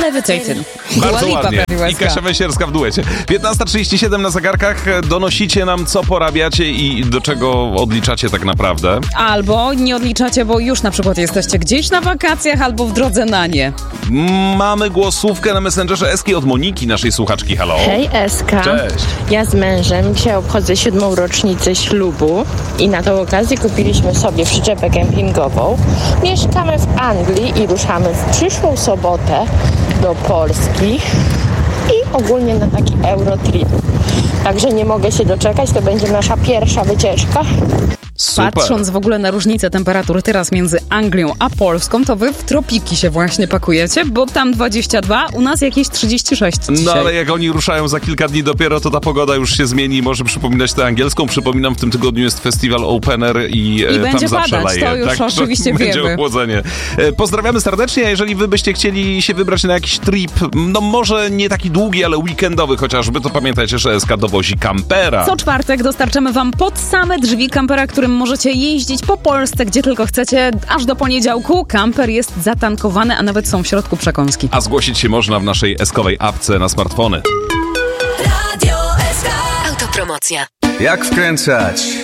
Levitating. Bardzo ładnie. I Kasia Węsierska w duecie. 15:37 na zegarkach. Donosicie nam, co porabiacie i do czego odliczacie tak naprawdę. Albo nie odliczacie, bo już na przykład jesteście gdzieś na wakacjach albo w drodze na nie. Mamy głosówkę na Messengerze Eski od Moniki, naszej słuchaczki. Halo. Hej Eska. Cześć. Ja z mężem dzisiaj obchodzę 7. rocznicę ślubu i na tą okazję kupiliśmy sobie przyczepę kempingową. Mieszkamy w Anglii i ruszamy w przyszłą sobotę do Polski i ogólnie na taki Eurotrip. Także nie mogę się doczekać, to będzie nasza pierwsza wycieczka. Super. Patrząc w ogóle na różnicę temperatur teraz między Anglią a Polską, to wy w tropiki się właśnie pakujecie, bo tam 22, u nas jakieś 36 dzisiaj. No ale jak oni ruszają za kilka dni dopiero, to ta pogoda już się zmieni i może przypominać tę angielską. Przypominam, w tym tygodniu jest festiwal Opener i będzie tam zawsze padać, leje. to już oczywiście będzie wiemy. ochłodzenie. Pozdrawiamy serdecznie, a jeżeli wy byście chcieli się wybrać na jakiś trip, no może nie taki długi, ale weekendowy chociażby, to pamiętajcie, że SK dowozi kampera. Co czwartek dostarczamy wam pod same drzwi kampera, którym możecie jeździć po Polsce, gdzie tylko chcecie, aż do poniedziałku. Kamper jest zatankowany, a nawet są w środku przekąski. A zgłosić się można w naszej eskowej apce na smartfony. Radio SK. Autopromocja. Jak wkręcać